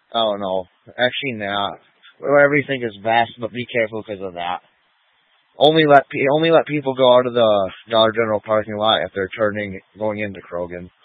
Oh no, actually not. Well, everything is vast, but be careful because of that. Only let people go out of the Dollar General parking lot if they're going into Krogan.